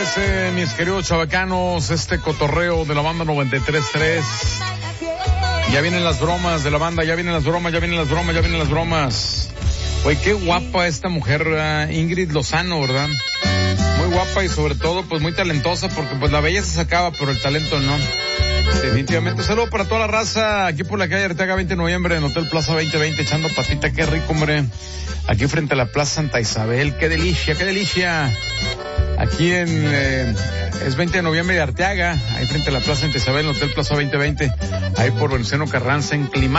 parece, mis queridos chavacanos, este cotorreo de la banda 93.3? Ya vienen las bromas de la banda, ya vienen las bromas. Oye, qué guapa esta mujer, Ingrid Lozano, ¿verdad? Muy guapa y sobre todo, pues muy talentosa, porque pues la belleza se acaba, pero el talento no. Definitivamente. Un saludo para toda la raza, aquí por la calle Arteaga 20 de noviembre, en Hotel Plaza 2020, echando patita, qué rico, hombre. Aquí frente a la Plaza Santa Isabel, qué delicia. Aquí es 20 de noviembre de Arteaga, ahí frente a la Plaza Santa Isabel, en Hotel Plaza 2020, ahí por Venustiano Carranza, en Clima.